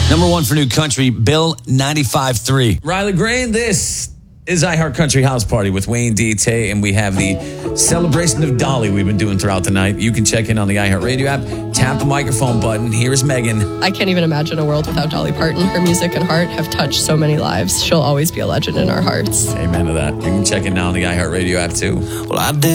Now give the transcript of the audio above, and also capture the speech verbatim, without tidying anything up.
Number one for new country, Bill ninety-five three. Riley Green, this is iHeart Country House Party with Wayne D. Tay, and we have the celebration of Dolly we've been doing throughout the night. You can check in on the iHeart Radio app, tap the microphone button. Here's Megan. I can't even imagine a world without Dolly Parton. Her music and heart have touched so many lives. She'll always be a legend in our hearts. Amen to that. You can check in now on the iHeart Radio app, too. Well, I did.